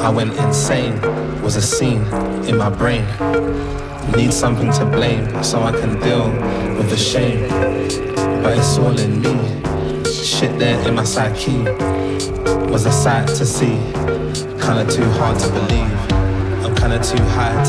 I went insane, was a scene in my brain. Need something to blame so I can deal with the shame. But it's all in me. Shit there in my psyche was a sight to see. Kinda too hard to believe. I'm kinda too high